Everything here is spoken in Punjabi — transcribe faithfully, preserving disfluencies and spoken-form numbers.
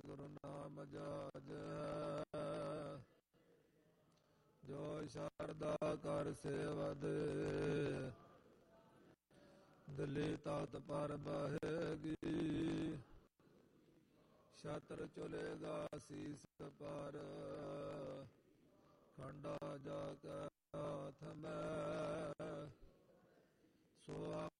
ਗੁਰੂ ਨਾਮ ਜਾਜ ਜੋ ਸ਼ਰਦਾ ਕਰ ਸੇਵਦ ਦਿੱਲੀ ਤਖਤ ਪਰ ਬਹੇਗੀ ਛਤਰ ਚੁਲੇਗਾ ਸੀਸ ਪਰ ਖੰਡਾ ਜਾ ਕੇ ਹਾਥ ਮੈਂ ਸੋ